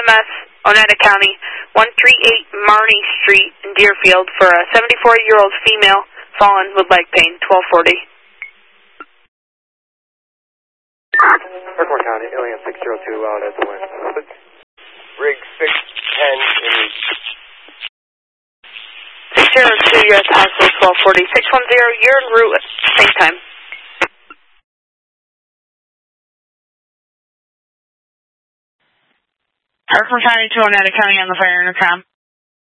EMS, Oneida County, 138 Marnie Street in Deerfield for a 74-year-old female fallen with leg pain, 1240. Brookmore County, Alien 602, that's the wind. Rig 610 in 602, you're at the hospital, 1240. 610, you're en route at the same time. Brookmore County to Oneida County on the fire intercom.